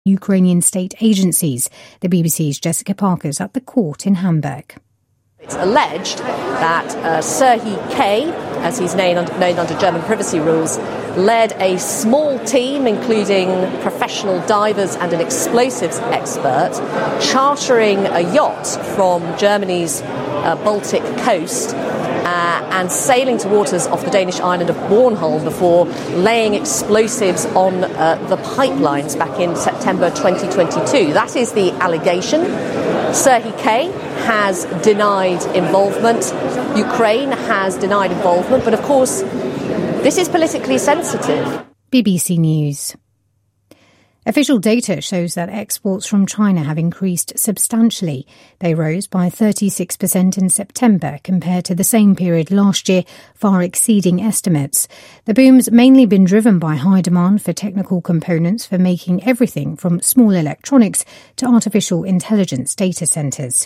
Ukrainian state agencies. The BBC's Jessica Parker's at the court in Hamburg. It's alleged that Serhiy K, as he's known under German privacy rules, led a small team, including professional divers and an explosives expert, chartering a yacht from Germany's Baltic coast and sailing to waters off the Danish island of Bornholm before laying explosives on the pipelines back in September 2022. That is the allegation. Serhiy K has denied involvement. Ukraine has denied involvement. But of course, this is politically sensitive. BBC News. Official data shows that exports from China have increased substantially. They rose by 36% in September compared to the same period last year, far exceeding estimates. The boom's mainly been driven by high demand for technical components for making everything from small electronics to artificial intelligence data centres.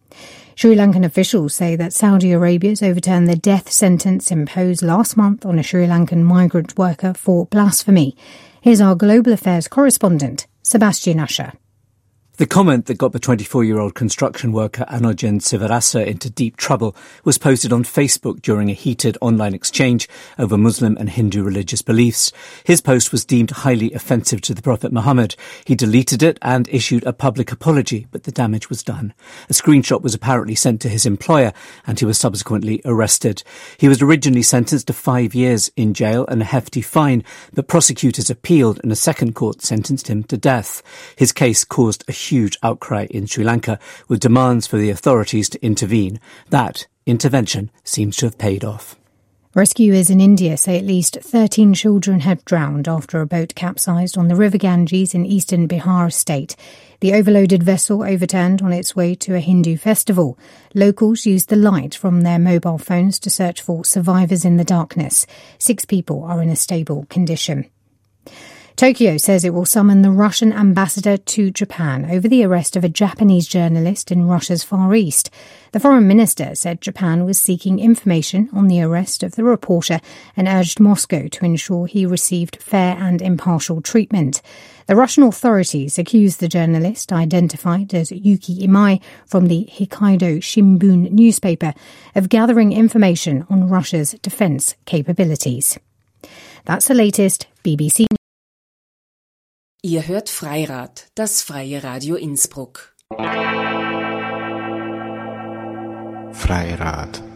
Sri Lankan officials say that Saudi Arabia's overturned the death sentence imposed last month on a Sri Lankan migrant worker for blasphemy. Here's our global affairs correspondent, Sebastian Usher. The comment that got the 24-year-old construction worker Anojan Sivarasa into deep trouble was posted on Facebook during a heated online exchange over Muslim and Hindu religious beliefs. His post was deemed highly offensive to the Prophet Muhammad. He deleted it and issued a public apology, but the damage was done. A screenshot was apparently sent to his employer, and he was subsequently arrested. He was originally sentenced to 5 years in jail and a hefty fine, but prosecutors appealed and a second court sentenced him to death. His case caused a huge outcry in Sri Lanka, with demands for the authorities to intervene. That intervention seems to have paid off. Rescuers in India say at least 13 children have drowned after a boat capsized on the River Ganges in eastern Bihar state. The overloaded vessel overturned on its way to a Hindu festival. Locals used the light from their mobile phones to search for survivors in the darkness. 6 people are in a stable condition. Tokyo says it will summon the Russian ambassador to Japan over the arrest of a Japanese journalist in Russia's Far East. The foreign minister said Japan was seeking information on the arrest of the reporter and urged Moscow to ensure he received fair and impartial treatment. The Russian authorities accused the journalist, identified as Yuki Imai from the Hokkaido Shimbun newspaper, of gathering information on Russia's defence capabilities. That's the latest BBC. Ihr hört Freirad, das freie Radio Innsbruck. Freirad.